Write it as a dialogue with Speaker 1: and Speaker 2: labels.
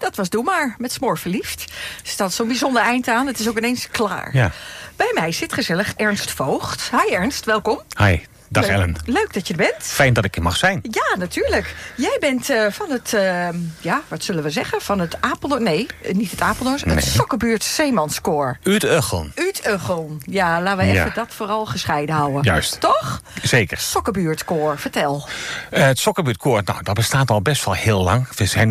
Speaker 1: Dat was Doe Maar, met Smoor Verliefd. Er staat zo'n bijzonder eind aan. Het is ook ineens klaar.
Speaker 2: Ja.
Speaker 1: Bij mij zit gezellig Ernst Voogd. Hi Ernst, welkom.
Speaker 2: Hi, dag
Speaker 1: Leuk.
Speaker 2: Ellen.
Speaker 1: Leuk dat je er bent.
Speaker 2: Fijn dat ik er mag zijn.
Speaker 1: Ja, natuurlijk. Jij bent van het, wat zullen we zeggen? Van het Apeldoorn... Nee, niet het Apeldoorns. Het Sokkenbuurt Zeemanskoor.
Speaker 2: Uit-Uggeln.
Speaker 1: Uit-Uggeln. Ja, laten we even dat vooral gescheiden houden.
Speaker 2: Juist.
Speaker 1: Toch?
Speaker 2: Zeker.
Speaker 1: Sokkenbuurtkoor, vertel.
Speaker 2: Het Sokkenbuurtkoor, dat bestaat al best wel heel lang. We zijn